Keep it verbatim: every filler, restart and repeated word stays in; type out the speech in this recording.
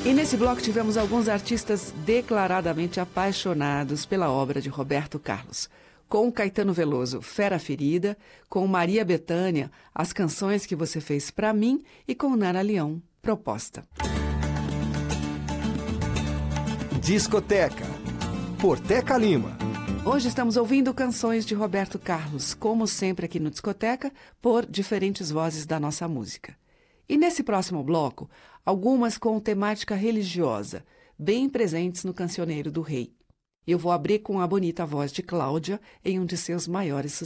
E nesse bloco tivemos alguns artistas declaradamente apaixonados pela obra de Roberto Carlos. Com Caetano Veloso, Fera Ferida, com Maria Bethânia, As Canções que Você Fez Pra Mim, e com Nara Leão, Proposta. Discoteca, por Teca Lima. Hoje estamos ouvindo canções de Roberto Carlos, como sempre aqui no Discoteca, por diferentes vozes da nossa música. E nesse próximo bloco, algumas com temática religiosa, bem presentes no Cancioneiro do Rei. Eu vou abrir com a bonita voz de Cláudia em um de seus maiores sucessos.